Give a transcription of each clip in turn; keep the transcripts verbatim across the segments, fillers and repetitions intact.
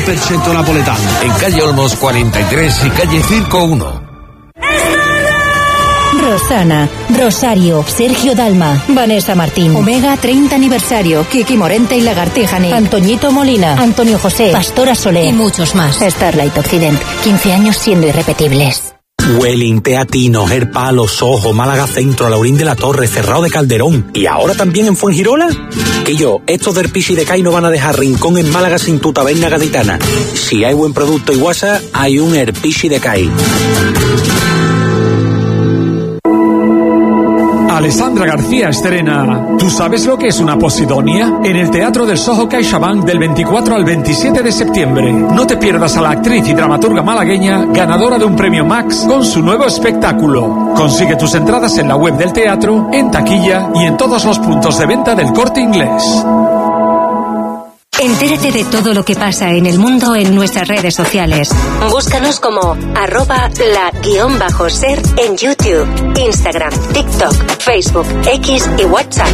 per cento napoletano. En calle Olmos cuarenta y tres y calle Circo uno. Rosana, Rosario, Sergio Dalma, Vanessa Martín, Omega treinta aniversario, Kiki Morente y Lagartijani, Antoñito Molina, Antonio José, Pastora Soler y muchos más. Starlight Occident, quince años siendo irrepetibles. Welling, Teatino, Gerpalo, Sojo, Málaga Centro, Laurín de la Torre, Cerrado de Calderón y ahora también en Fuengirola. Que yo, estos del Pichi de Cai no van a dejar rincón en Málaga sin tu taberna gaditana. Si hay buen producto y guasa, hay un Herpichi de Cai. Alessandra García estrena ¿Tú sabes lo que es una posidonia? En el Teatro del Soho CaixaBank del veinticuatro al veintisiete de septiembre. No te pierdas a la actriz y dramaturga malagueña ganadora de un premio Max con su nuevo espectáculo. Consigue tus entradas en la web del teatro, en taquilla y en todos los puntos de venta del Corte Inglés. Entérate de todo lo que pasa en el mundo en nuestras redes sociales. Búscanos como arroba la guión bajo ser en YouTube, Instagram, TikTok, Facebook, X y WhatsApp.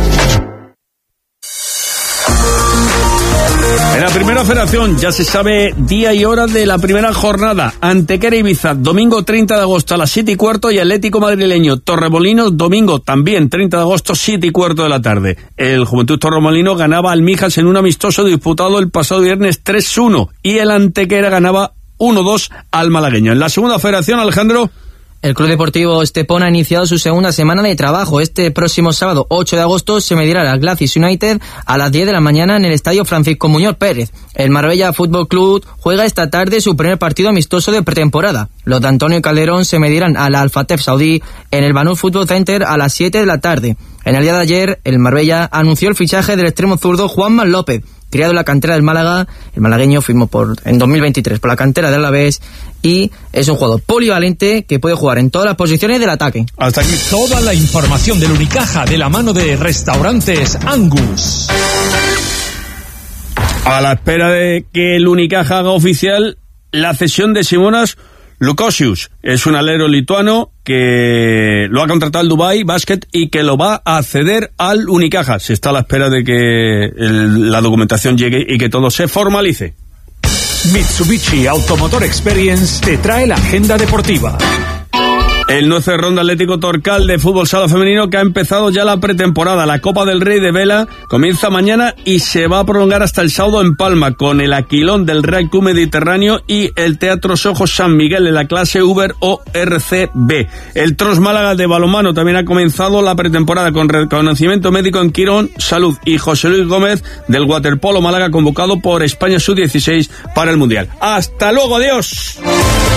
En la primera federación ya se sabe día y hora de la primera jornada. Antequera Ibiza, domingo treinta de agosto a las siete y cuarto, y Atlético Madrileño Torremolinos, domingo también treinta de agosto, siete y cuarto de la tarde. El Juventud Torremolino ganaba al Mijas en un amistoso disputado el pasado viernes tres uno, y el Antequera ganaba uno dos al malagueño. En la segunda federación, Alejandro... El Club Deportivo Estepona ha iniciado su segunda semana de trabajo. Este próximo sábado, ocho de agosto, se medirá al Glacis United a las diez de la mañana en el Estadio Francisco Muñoz Pérez. El Marbella Fútbol Club juega esta tarde su primer partido amistoso de pretemporada. Los de Antonio Calderón se medirán al Al-Fateh Saudí en el Banús Football Center a las siete de la tarde. En el día de ayer, el Marbella anunció el fichaje del extremo zurdo Juanma López. Criado en la cantera del Málaga, el malagueño firmó por, en dos mil veintitrés por la cantera del Alavés y es un jugador polivalente que puede jugar en todas las posiciones del ataque. Hasta aquí toda la información del Unicaja de la mano de Restaurantes Angus. A la espera de que el Unicaja haga oficial la cesión de Simonas Lukosius, es un alero lituano que lo ha contratado el Dubai Basket y que lo va a ceder al Unicaja. Se está a la espera de que el, la documentación llegue y que todo se formalice. Mitsubishi Automotor Experience te trae la agenda deportiva. El nueve Ronda Atlético Torcal de fútbol sala femenino, que ha empezado ya la pretemporada. La Copa del Rey de Vela comienza mañana y se va a prolongar hasta el sábado en Palma, con el Aquilón del Real Club Mediterráneo y el Teatro Sojo San Miguel en la clase Uber o R C B. El Tros Málaga de balonmano también ha comenzado la pretemporada con reconocimiento médico en Quirón Salud, y José Luis Gómez del Waterpolo Málaga convocado por España sub dieciséis para el Mundial. ¡Hasta luego! ¡Adiós!